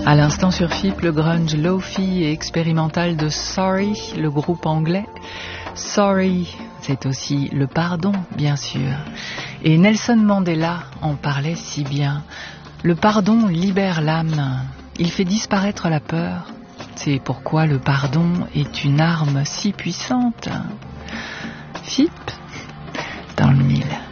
À l'instant sur FIP, le grunge lo-fi et expérimental de Sorry, le groupe anglais. Sorry, c'est aussi le pardon, bien sûr. Et Nelson Mandela en parlait si bien. Le pardon libère l'âme, il fait disparaître la peur. C'est pourquoi le pardon est une arme si puissante. FIP, dans le mille.